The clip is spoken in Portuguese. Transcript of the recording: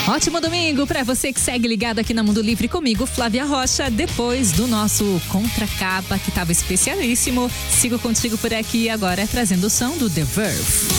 Ótimo domingo para você que segue ligado aqui na Mundo Livre comigo, Flávia Rocha. Depois do nosso Contracapa, que estava especialíssimo, sigo contigo por aqui agora trazendo o som do The Verve.